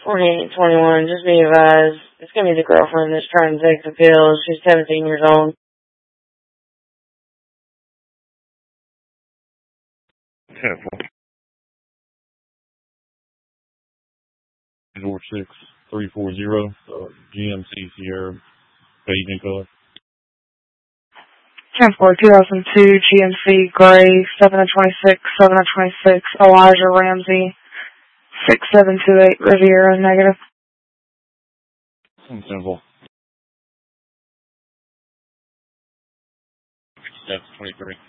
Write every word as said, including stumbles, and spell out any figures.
forty-eight twenty-one, just be advised, it's going to be the girlfriend that's trying to take the pills. She's seventeen years old. Careful. George six three four zero, uh, G M C Sierra, beige in color. ten four two thousand two, G M C Gray, seven of twenty-six, seven of twenty-six, Elijah Ramsey, six seven two eight, Riviera, negative. Simple. That's twenty-three.